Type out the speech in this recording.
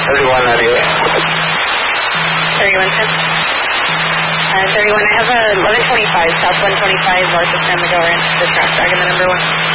3198. 3110. 31, I have a 1125, South 125, north of San Miguel Ranch, the track dragon, the number 1.